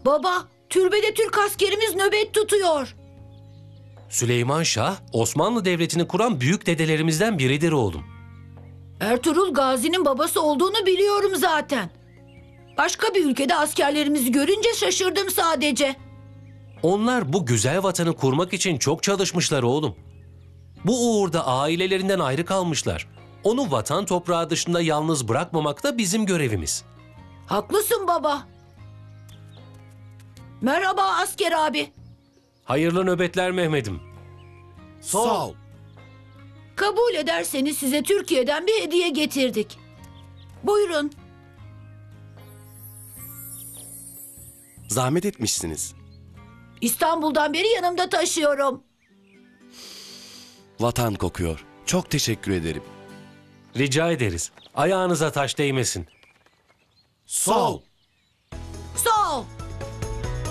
Baba, türbede Türk askerimiz nöbet tutuyor. Süleyman Şah, Osmanlı Devleti'ni kuran büyük dedelerimizden biridir oğlum. Ertuğrul Gazi'nin babası olduğunu biliyorum zaten. Başka bir ülkede askerlerimizi görünce şaşırdım sadece. Onlar bu güzel vatanı kurmak için çok çalışmışlar oğlum. Bu uğurda ailelerinden ayrı kalmışlar. Onu vatan toprağı dışında yalnız bırakmamak da bizim görevimiz. Haklısın baba. Merhaba asker abi. Hayırlı nöbetler Mehmet'im. Sağ ol. Kabul ederseniz size Türkiye'den bir hediye getirdik. Buyurun. Zahmet etmişsiniz. İstanbul'dan beri yanımda taşıyorum. Vatan kokuyor. Çok teşekkür ederim. Rica ederiz. Ayağınıza taş değmesin. Sağ ol. Sağ ol.